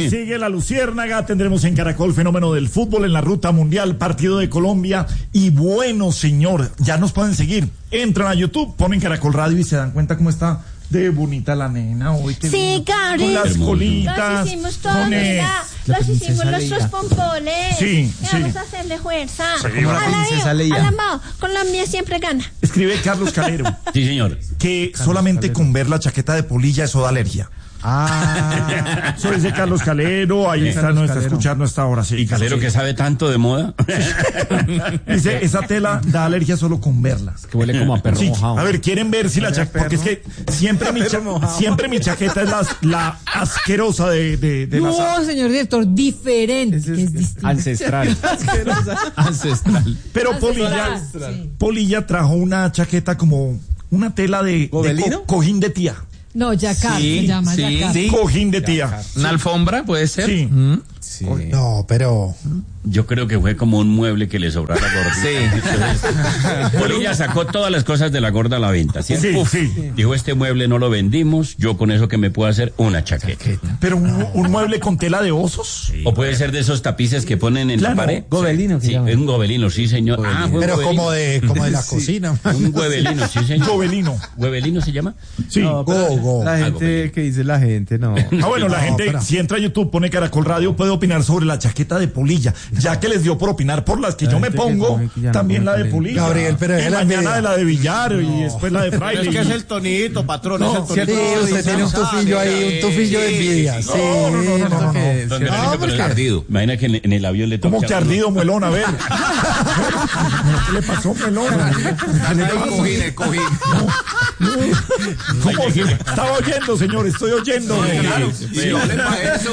sigue la Luciérnaga. Tendremos en Caracol fenómeno del fútbol en la ruta mundial, partido de Colombia. Y bueno, señor, ya nos pueden seguir. Entran a YouTube, ponen Caracol Radio y se dan cuenta cómo está de bonita la nena hoy. Sí, Gabriel. Con las Hermoso. colitas. Los hicimos todos, mira. Los hicimos nuestros pompoles. Sí, Vamos a hacerle fuerza. Sí, como la princesa Leia. Alambao, Colombia siempre gana. Escribe Carlos Calero. Sí, señor. Que solamente con ver la chaqueta de polilla eso da alergia. Eso dice Carlos Calero, ahí está, no está escuchando hasta ahora. Sí, ¿Y Calero sí. que sabe tanto de moda? Dice, esa tela da alergia solo con verla. Que huele como a perro mojado. A ver, quieren ver si la chaqueta, porque es que siempre mi chaqueta es la asquerosa de No, señor director, diferente. Es distinto. Ancestral. Ancestral. Pero Polilla trajo una chaqueta como una tela de cojín de tía. No, Yacar, se llama Yacar. Sí. Cojín de tía. ¿Una alfombra puede ser? Sí. Sí. No, pero... Yo creo que fue como un mueble que le sobrara gordita. Sí. Polilla sacó todas las cosas de la gorda a la venta, ¿cierto? Sí. Dijo, este mueble no lo vendimos, yo con eso que me puedo hacer una chaqueta. Pero un mueble con tela de osos. O puede ser de esos tapices que ponen en la pared. Gobelino. Sí, es un gobelino, sí, señor. Gobelino. Fue un Pero gobelino. como de la cocina. Un gobelino, sí, señor. Gobelino. ¿Gobelino se llama? Sí. No, Go. La gente que dice la gente, no. Bueno, la gente, si entra a YouTube, pone Caracol Radio, puede opinar sobre la chaqueta de Polilla. Ya que les dio por opinar por las que yo me pongo, también la de Polilla. Gabriel, pero y es la mañana envidia. de la de Villar y después la de Pero Fraile. es que es el tonito, patrón, No, es el Sí, tonito. usted tiene un tufillo ahí, un tufillo de envidia. Sí, no. Donde ¿por qué? ardido. Imagina que en el avión le toca. Como que ardido, Muelón, a ver. ¿Qué le pasó, Muelón? El cojín. ¿Cómo? Estaba oyendo, señor, estoy oyendo. Claro, sí, vale para eso.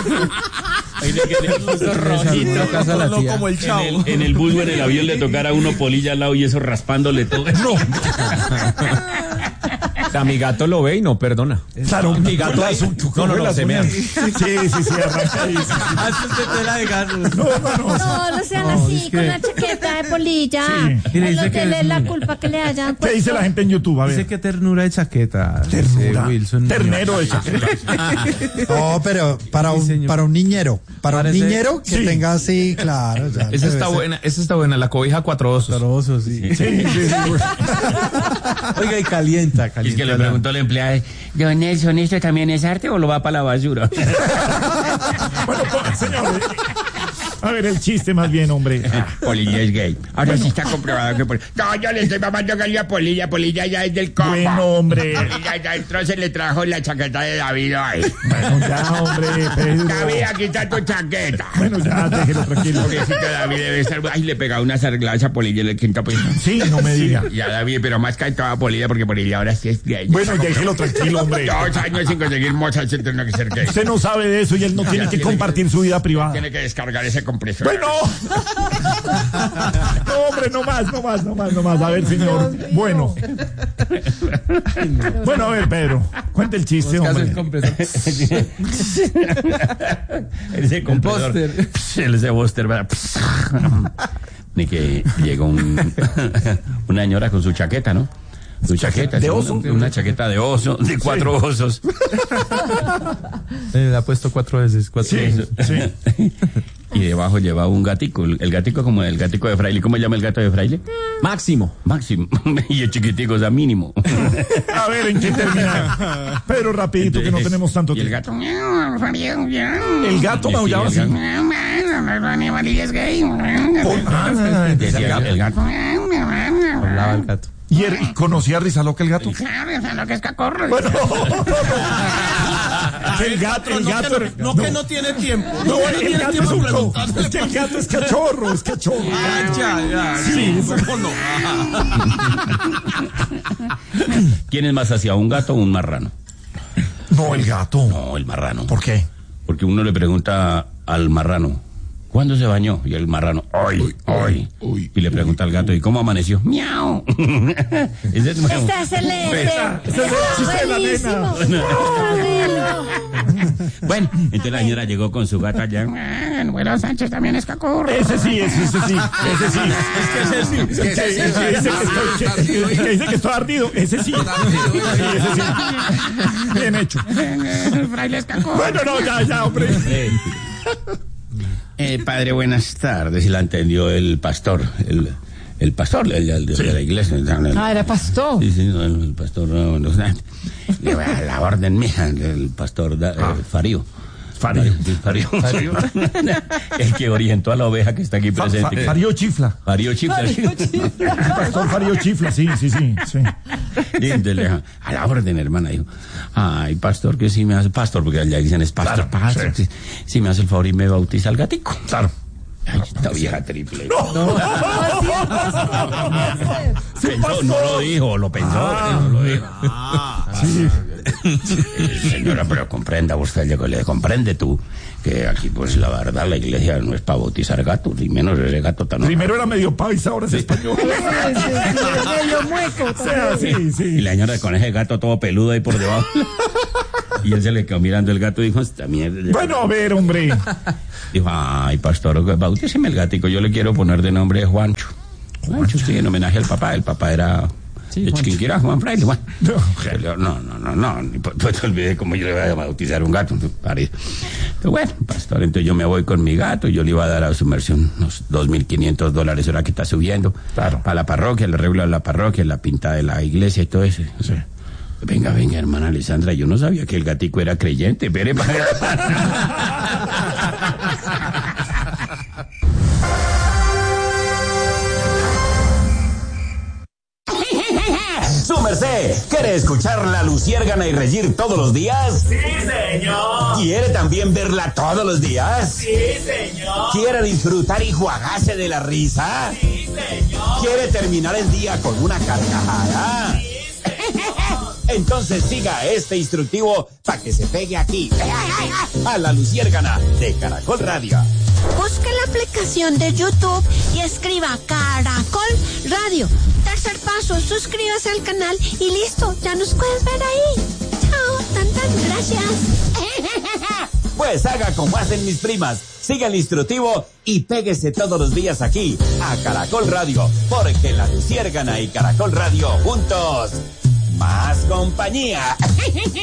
No como el chavo. En el bus o en el avión le tocara a uno Polilla al lado y eso raspándole todo. No. O sea, mi gato lo ve y no perdona. Claro, Mi gato no, se mea. Sí, arranca ahí. No sean así, con la chaqueta de Polilla. Sí. No denle la culpa que le hayan ¿Qué puesto. dice la gente en YouTube? A Dice ver. que ternura de chaqueta. Ternura. Wilson. Ternero de chaqueta. No, pero para un niñero. Para un Parece- niñero que Sí. tenga así, claro. Ya, Esa está buena, la cobija 4 osos. Caroso, sí. Sí. Oiga, y calienta. Y es que le preguntó al empleado, don Nelson, ¿esto también es arte o lo va para la basura? Bueno, señor. A ver, el chiste más bien, hombre. Polilla es gay. Ahora sí está comprobado que No, yo le estoy mamando gallo a Polilla. Polilla ya es del combo. Bueno, hombre. Polilla ya entró, se le trajo la chaqueta de David ahí. Bueno, ya, hombre, Pedro. David, aquí está tu chaqueta. Bueno, ya, déjelo tranquilo. Pobrecito David debe estar... Ay, le pegaba unas arregladas a Polilla en el quinto piso. Sí, no me diga. Y a David, pero más que a Polilla, porque Polilla ahora sí es gay. Bueno, déjelo tranquilo, hombre. 2 años sin conseguir mochas, él tiene que ser gay. Usted no sabe de eso y él no tiene que compartir su vida privada. Tiene que descargar ese compresor. Bueno. No, hombre, no más. A ver, señor. Bueno. Bueno, a ver, Pedro. Cuente el chiste, hombre. Ese compresor. Ese Buster, ¿verdad? Ni que llegó una señora con su chaqueta, ¿no? Su chaqueta. ¿De sí, oso? Una chaqueta de oso, de 4 osos. Le ha puesto 4 veces. Sí. Y debajo llevaba un gatico. El gatico como el gatico de Fraile. ¿Cómo se llama el gato de Fraile? Máximo. Máximo. Y el chiquitico, o sea, mínimo. A ver, ¿en qué termina? Pedro, rapidito, que no tenemos tanto Y el tiempo. gato. El gato maullaba así. Decía el gato. Hablaba el gato. ¿Y conocía a Rizaloca el gato? Lo que es cacorro. Bueno, el gato. No, que no tiene tiempo. No, que el tiene gato tiempo es un preguntándole. Es que el gato es cachorro. Ya. Sí, ¿Cómo no? ¿Quién es más hacia un gato o un marrano? No, el gato. No, el marrano. ¿Por qué? Porque uno le pregunta al marrano, ¿cuándo se bañó? Y el marrano, hoy. Y le pregunta al gato, ¿y cómo amaneció? ¡Miau! Ese es nuevo. Está excelente. Ese es el chiste de la nena. Buenísimo. Bueno, entonces la señora llegó con su gato allá. Bueno, Sánchez también es cacurro. Ese sí. Es que dice que estoy ardido. Ese sí. Ese sí. Bien hecho. El fraile es cacurro. Bueno, no, ya, hombre. Padre, buenas tardes. Y la entendió el pastor. El pastor de la iglesia. Era pastor. Sí, el pastor. Le voy a la orden mía, el pastor Farío. Farío. El que orientó a la oveja que está aquí presente. Farío Chifla. Farío Chifla. Pastor Farío Chifla, sí. Y entonces, a la orden, hermana, dijo, ay, pastor, que sí me hace, pastor, porque allá dicen es pastor, Claro, pastor, sí. sí me hace el favor y me bautiza al gatico. Claro. Ay, esta vieja triple. No. Pensó, no lo dijo, lo pensó, pero no lo dijo. Sí. Señora, pero comprenda usted, le comprende tú, que aquí, pues, la verdad, la iglesia no es para bautizar gatos, y menos ese gato tan... Primero era medio paisa, ahora es español. Medio mueco. O sea, sí. Y la señora con ese gato todo peludo ahí por debajo. Y él se le quedó mirando el gato y dijo, esta mierda. Bueno, a ver, hombre. Dijo, ay, pastor, bautíceme el gatico, yo le quiero poner de nombre Juancho. Juancho, sí, en homenaje al papá. El papá era... de Chiquinquirá, Juan Fraile. Bueno, no, pues te olvidé cómo yo le voy a bautizar un gato. Pero bueno, pastor, entonces yo me voy con mi gato y yo le iba a dar a su merced unos $2,500, ahora que está subiendo. Claro. Para la parroquia, el arreglo de la parroquia, la pinta de la iglesia y todo eso. Sí. Venga, hermana Alessandra, yo no sabía que el gatico era creyente. Su merced, ¿quiere escuchar La Luciérgana y reír todos los días? Sí, señor. ¿Quiere también verla todos los días? Sí, señor. ¿Quiere disfrutar y jugarse de la risa? Sí, señor. ¿Quiere terminar el día con una carcajada? Sí, señor. Entonces siga este instructivo para que se pegue aquí, a La Luciérgana de Caracol Radio. Busque la aplicación de YouTube y escriba Caracol Radio. Tercer paso, suscríbase al canal y listo, ya nos puedes ver ahí. Chao, gracias. Pues haga como hacen mis primas, siga el instructivo y péguese todos los días aquí, a Caracol Radio, porque La Luciérgana y Caracol Radio juntos, más compañía.